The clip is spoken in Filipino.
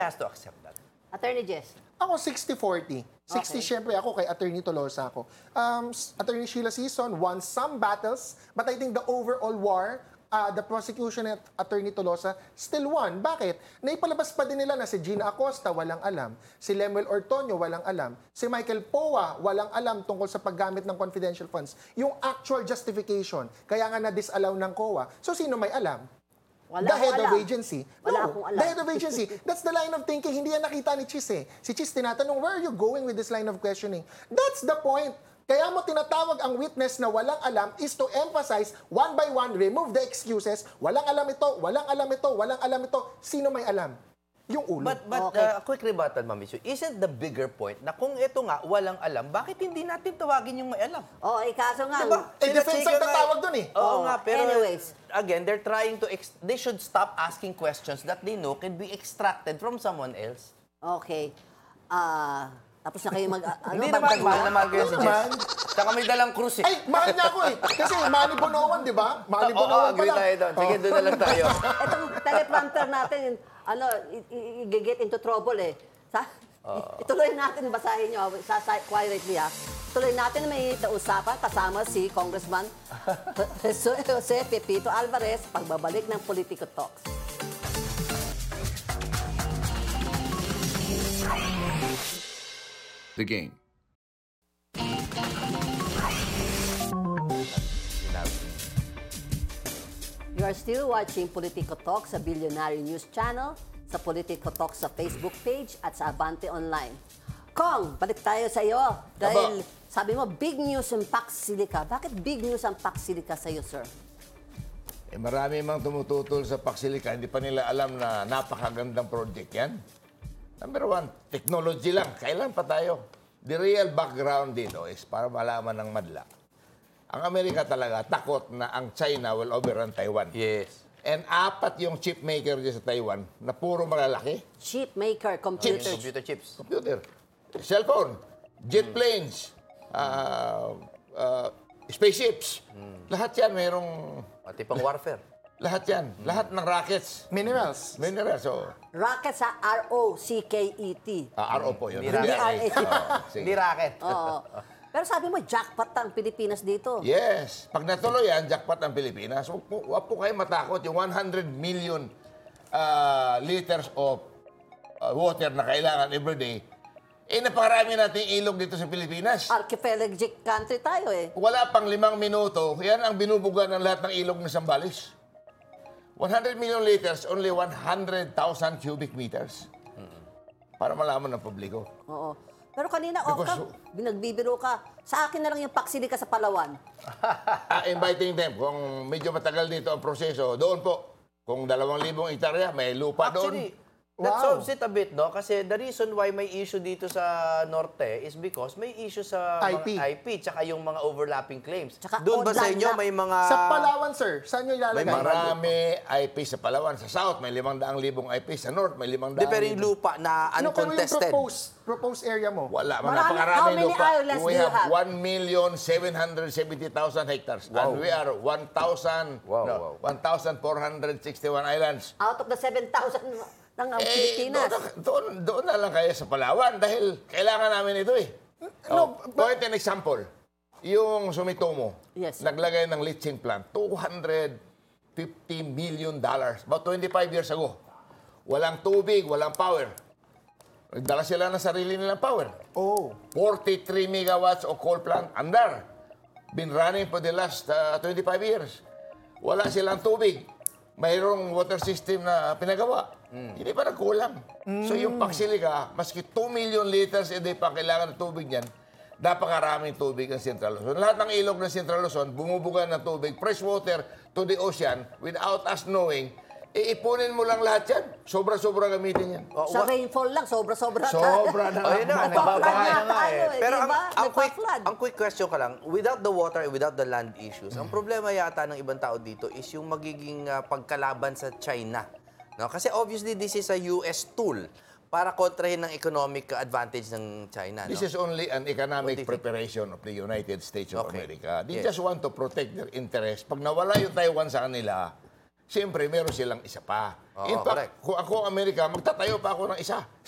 has to accept that. Attorney Jess. Ako 60-40. 60 syempre ako kay Attorney Tolosa ako. Attorney Sheila Sison won some battles, but I think the overall war, the prosecution at Attorney Tolosa still won. Bakit? Naipalabas pa din nila na si Gina Acosta walang alam, si Lemuel Ortonio walang alam, si Michael Poa walang alam tungkol sa paggamit ng confidential funds. Yung actual justification, kaya nga na-disallow ng COA. So sino may alam? Wala The akong head of alam. agency. Wala No, akong alam. the head of agency. That's the line of thinking. Hindi yan nakita ni Chis eh. Si Chis tinatanong, where are you going with this line of questioning? That's the point. Kaya mo tinatawag ang witness na walang alam is to emphasize one by one, remove the excuses. Walang alam ito, walang alam ito, walang alam ito. Sino may alam? Yung ulo. But Okay. quick rebuttal, Ma'am Misu, isn't the bigger point na kung ito nga walang alam, bakit hindi natin tawagin yung may alam? Oo, kaso nga. Diba? Eh, defense ang tatawag dun eh. Oo nga, pero Anyways. again, they're trying to, they should stop asking questions that they know can be extracted from someone else. Okay. Tapos na kayo mag... Hindi naman, mahal na mahal ko yun si naman. Jess. Saka may dalang krus eh. Ay, mahal niya ako eh. Kasi Manny Bonoan, di ba? Manny Oo, Bonoan pa agree lang. tayo doon. Sige, doon na lang tayo. Itong teleprompter natin, i-get into trouble eh. Ituloy natin, basahin nyo, quietly ha. Ituloy natin may usapan kasama si Congressman Jose Pepito Alvarez, pagbabalik ng Politico Talks. The game. You are still watching Politico Talks sa Billionaire News Channel, sa Politico Talks sa Facebook page at sa Abante Online. Kong, balik tayo sa iyo. Dahil sabi mo, big news ang Pax Silica. Bakit big news ang Pax Silica sa iyo, sir? Eh, marami mang tumututol sa Paxilica, hindi pa nila alam na napakagandang project yan. Number one, technology lang. Kailan pa tayo? The real background dito is para malaman ng madla. Ang Amerika talaga takot na ang China will overrun Taiwan. Yes. And apat yung chip maker dyan sa Taiwan na puro malalaki. Chip maker, computers. Computer chips. Computer, cellphone, jet planes, spaceships. Lahat yan mayroong... Pati pang warfare. Lahat yan. Lahat ng rockets. Minerals. Minerals, so... Rocket sa R-O-C-K-E-T. RO po yun. Hindi rocket. Sige. Hindi racket. Oo. Pero sabi mo, jackpot ang Pilipinas dito. Yes. Pag natuloy yan, jackpot ng Pilipinas, huwag po kayo matakot. Yung 100 million liters of water na kailangan everyday, eh napakarami nating ilog dito sa Pilipinas. Archipelagic country tayo eh. Wala pang 5 minuto, yan ang binubuga ng lahat ng ilog ng Zambales. 100 million liters, only 100,000 cubic meters. Para malaman ng publiko. Oo. Pero kanina, binagbibiro ka. Sa akin na lang yung Pax Silica sa Palawan. Inviting them. Kung medyo matagal dito ang proseso, doon po. Kung 2,000 hektarya, may lupa Actually, doon. that Wow. solves it a bit, no? Kasi the reason why may issue dito sa Norte is because may issue sa IP. mga IP tsaka yung mga overlapping claims. Tsaka Doon ba sa online inyo na. may mga... Sa Palawan, sir, saan nyo ilalagay? Marami IP sa Palawan. Sa South, may 500,000 IP. Sa North, may 500,000. Di, pero yung lupa na Ano kung yung uncontested. proposed area mo? Wala. Marami. Napakarami How many lupa. islands We do you have have? 1,770,000 hectares. Wow. And we are 1,461 islands. Out of the 7,000 ng Pilipinas. Doon na lang kayo sa Palawan dahil kailangan namin ito eh. No, Point an example. Yung Sumitomo, Yes. naglagay ng leaching plant, $250 million, about 25 years ago. Walang tubig, walang power. Nagdala sila ng sarili nilang power. Oh. 43 megawatts of coal plant, andar. Been running for the last 25 years. Wala silang tubig. Mayroong water system na pinagawa. Hindi pa nagkulang. So yung Paxilica, maski 2 million liters a day pa kailangan ng tubig niyan, napakaraming tubig ang Central Luzon. Lahat ng ilog ng Central Luzon, bumubuga ng tubig, fresh water to the ocean without us knowing. Iipunin mo lang lahat yan. Sobra-sobra gamitin yan. Sa rainfall lang, sobra-sobra. Sobra na. Oh, yun na, Nagpa-flood nababahay na na nga tayo eh. eh, Pero diba? ang Nagpa-flood. quick question ka lang, without the water, without the land issues, ang problema yata ng ibang tao dito is yung magiging pagkalaban sa China. No? Kasi obviously, this is a US tool para kontrahin ng economic advantage ng China. This no? is only an economic What do you think? preparation of the United States of Okay. America. They Yes. just want to protect their interests. Pag nawala yung Taiwan sa kanila, siyempre meron silang isa pa. Oo, In fact, correct. kung ako Amerika, magtatayo pa ako ng isa.